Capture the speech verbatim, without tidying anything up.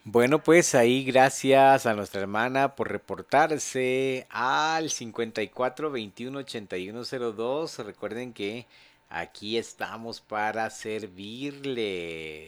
Bueno, pues ahí gracias a nuestra hermana por reportarse al cincuenta y cuatro veintiuno ochenta y uno cero dos. Recuerden que aquí estamos para servirle.